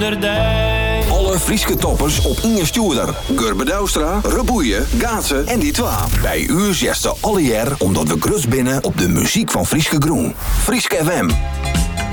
dij. Alle Frieske toppers op Inge Stuurder. Gurbe Douwstra, Reboeien, Gaatse en die twa. Bij u zesde alle jaar omdat we grut binnen op de muziek van Frieske Groen. Frieske FM.